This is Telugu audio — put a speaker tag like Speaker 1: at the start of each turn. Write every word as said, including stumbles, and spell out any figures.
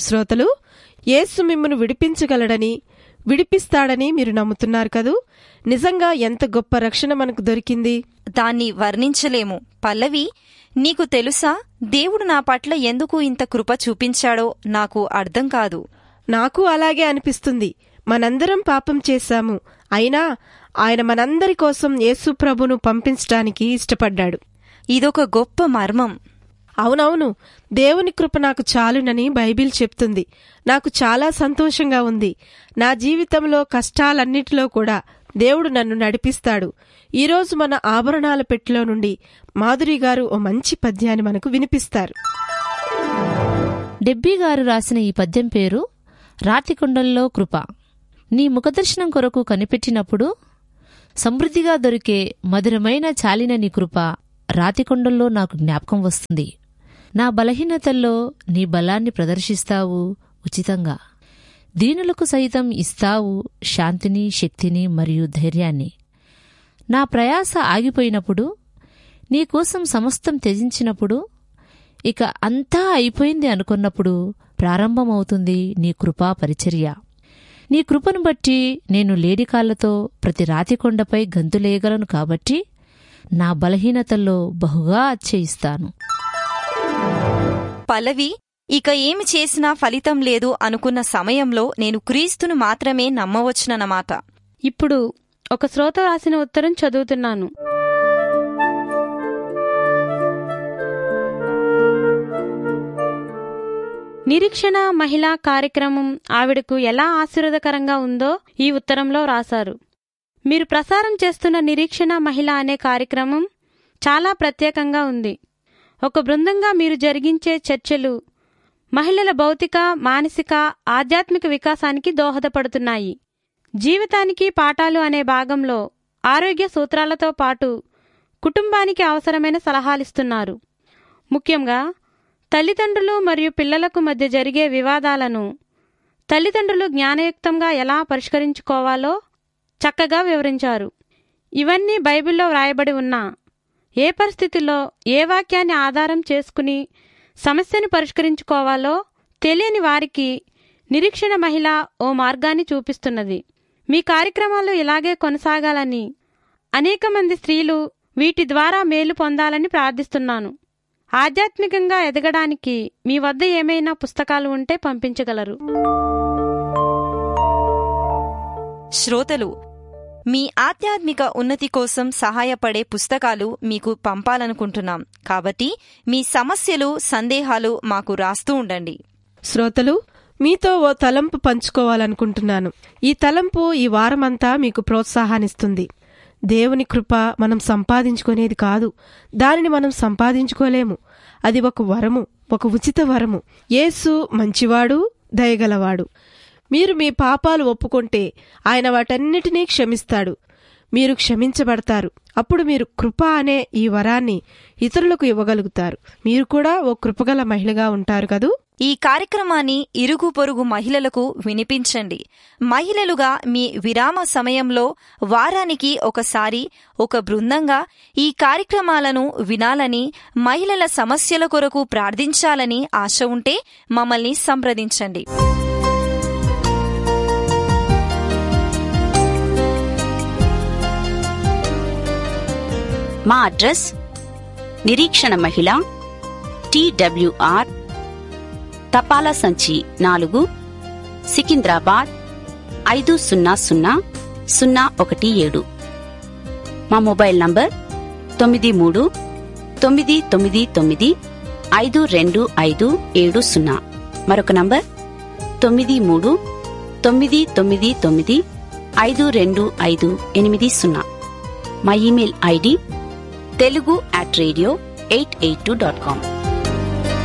Speaker 1: శ్రోతలు, యేసు మిమ్మును విడిపించగలడని, విడిపిస్తాడని మీరు నమ్ముతున్నారు కదూ? నిజంగా ఎంత గొప్ప రక్షణ మనకు దొరికింది!
Speaker 2: దాన్ని వర్ణించలేము. పల్లవి, నీకు తెలుసా, దేవుడు నా పట్ల ఎందుకు ఇంత కృప చూపించాడో నాకు అర్థం కాదు.
Speaker 1: నాకు అలాగే అనిపిస్తుంది. మనందరం పాపం చేశాము, అయినా ఆయన మనందరి కోసం యేసు ప్రభును పంపించడానికి ఇష్టపడ్డాడు.
Speaker 2: ఇదొక గొప్ప మర్మం.
Speaker 1: అవునవును, దేవుని కృప నాకు చాలునని బైబిల్ చెప్తుంది. నాకు చాలా సంతోషంగా ఉంది. నా జీవితంలో కష్టాలన్నిటిలో కూడా దేవుడు నన్ను నడిపిస్తాడు. ఈరోజు మన ఆభరణాల పెట్టెలో నుండి మాధురి గారు ఓ మంచి పద్యాన్ని మనకు వినిపిస్తారు.
Speaker 3: డెబ్బీ గారు రాసిన ఈ పద్యం పేరు రాతికొండల్లో కృప. నీ ముఖదర్శనం కొరకు కనిపెట్టినప్పుడు సమృద్ధిగా దొరికే మధురమైన చాలిన నీ కృప రాతికొండల్లో నాకు జ్ఞాపకం వస్తుంది. నా బలహీనతల్లో నీ బలాన్ని ప్రదర్శిస్తావు ఉచితంగా. దీనులకు సైతం ఇస్తావు శాంతిని, శక్తిని మరియు ధైర్యాన్ని. నా ప్రయాస ఆగిపోయినప్పుడు, నీకోసం సమస్తం త్యజించినప్పుడు, ఇక అంతా అయిపోయింది అనుకున్నప్పుడు ప్రారంభమవుతుంది నీ కృపా పరిచర్య. నీ కృపను బట్టి నేను లేడికాళ్లతో ప్రతి రాతికొండపై గంతులేయగలను కాబట్టి నా బలహీనతల్లో బహుగా అచ్చయిస్తాను.
Speaker 2: పల్లవి, ఇక ఏమి చేసినా ఫలితం లేదు అనుకున్న సమయంలో నేను క్రీస్తును మాత్రమే నమ్మవచ్చునన్నమాట.
Speaker 4: ఇప్పుడు ఒక శ్రోత రాసిన ఉత్తరం చదువుతున్నాను. నిరీక్షణ మహిళా కార్యక్రమం ఆవిడకు ఎలా ఆశీర్వాదకరంగా ఉందో ఈ ఉత్తరంలో రాశారు. మీరు ప్రసారం చేస్తున్న నిరీక్షణ మహిళ అనే కార్యక్రమం చాలా ప్రత్యేకంగా ఉంది. ఒక బృందంగా మీరు జరిగించే చర్చలు మహిళల భౌతిక, మానసిక, ఆధ్యాత్మిక వికాసానికి దోహదపడుతున్నాయి. జీవితానికి పాఠాలు అనే భాగంలో ఆరోగ్య సూత్రాలతో పాటు కుటుంబానికి అవసరమైన సలహాలిస్తున్నారు. ముఖ్యంగా తల్లిదండ్రులు మరియు పిల్లలకు మధ్య జరిగే వివాదాలను తల్లిదండ్రులు జ్ఞానయుక్తంగా ఎలా పరిష్కరించుకోవాలో చక్కగా వివరించారు. ఇవన్నీ బైబిల్లో వ్రాయబడి ఉన్నా ఏ పరిస్థితుల్లో ఏ వాక్యాన్ని ఆధారం చేసుకుని సమస్యను పరిష్కరించుకోవాలో తెలియని వారికి నిరీక్షణ మహిళ ఓ మార్గాన్ని చూపిస్తున్నది. మీ కార్యక్రమాలు ఇలాగే కొనసాగాలని, అనేక మంది స్త్రీలు వీటి ద్వారా మేలు పొందాలని ప్రార్థిస్తున్నాను. ఆధ్యాత్మికంగా ఎదగడానికి మీ వద్ద ఏమైనా పుస్తకాలు ఉంటే పంపించగలరు.
Speaker 2: శ్రోతలు, మీ ఆధ్యాత్మిక ఉన్నతి కోసం సహాయపడే పుస్తకాలు మీకు పంపాలనుకుంటున్నాం. కాబట్టి మీ సమస్యలు, సందేహాలు మాకు రాస్తూ ఉండండి.
Speaker 1: శ్రోతలు, మీతో ఓ తలంపు పంచుకోవాలనుకుంటున్నాను. ఈ తలంపు ఈ వారమంతా మీకు ప్రోత్సాహాన్నిస్తుంది. దేవుని కృప మనం సంపాదించుకునేది కాదు. దానిని మనం సంపాదించుకోలేము. అది ఒక వరము, ఒక ఉచిత వరము. యేసు మంచివాడు, దయగలవాడు. మీరు మీ పాపాలు ఒప్పుకుంటే ఆయన వాటన్నిటినీ క్షమిస్తాడు. మీరు క్షమించబడతారు. అప్పుడు మీరు కృప అనే ఈ వరాన్ని ఇతరులకు ఇవ్వగలుగుతారు. మీరు కూడా ఓ కృపగల మహిళగా ఉంటారు కదూ.
Speaker 2: ఈ కార్యక్రమాన్ని ఇరుగు పొరుగు మహిళలకు వినిపించండి. మహిళలుగా మీ విరామ సమయంలో వారానికి ఒకసారి ఒక బృందంగా ఈ కార్యక్రమాలను వినాలని, మహిళల సమస్యల కొరకు ప్రార్థించాలని ఆశ ఉంటే మమ్మల్ని సంప్రదించండి.
Speaker 5: మా అడ్రస్ నిరీక్షణ మహిళ, టీడబ్ల్యూఆర్, తపాలా సంచి నాలుగు, సికింద్రాబాద్ ఐదు సున్నా సున్నా సున్నా ఒకటి ఏడు. మా మొబైల్ నంబర్ తొమ్మిది మూడు తొమ్మిది తొమ్మిది తొమ్మిది ఐదు రెండు ఐదు ఏడు సున్నా. మరొక నంబర్ తొమ్మిది మూడు తొమ్మిది తొమ్మిది తొమ్మిది ఐదు రెండు ఐదు ఎనిమిది సున్నా. మా email ID Telugu at radio eight eight two dot com.